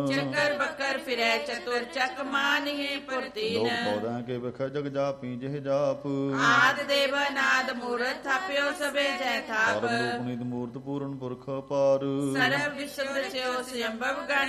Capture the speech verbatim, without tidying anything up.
ਚੱਕਰ ਬੱਕਰ ਫਿਰੈ ਚਤੁਰ ਚੱਕ ਮਾਨਿਏ ਪੁਰਤੀਨ। ਲੋਕ ਪੌਦਾਂ ਕੇ ਵਿਖ ਜਗ ਜਾਪੀ ਜਿਹ ਜਾਪ। ਆਦ ਦੇਵ ਨਾਦ ਮੂਰਤ ਥਾਪਿਓ ਸਭੇ ਜੈ ਥਾਪ। ਸਰਬ ਲੋਕ ਨੀਤ ਮੂਰਤ ਪੂਰਨ ਪੁਰਖ ਅਪਾਰ। ਸਰਬ ਵਿਸ਼ਵ ਰਚਿਓ ਸਯੰਭਵ ਗਣ